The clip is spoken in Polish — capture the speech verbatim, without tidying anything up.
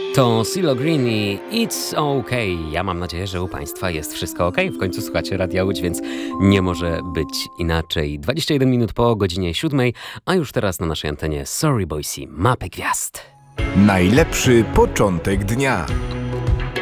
To CeeLo Green i It's OK. Ja mam nadzieję, że u Państwa jest wszystko OK. W końcu słuchacie Radia Łódź, więc nie może być inaczej. dwadzieścia jeden minut po godzinie siódmej, a już teraz na naszej antenie Sorry Boysy, Mapy Gwiazd. Najlepszy początek dnia.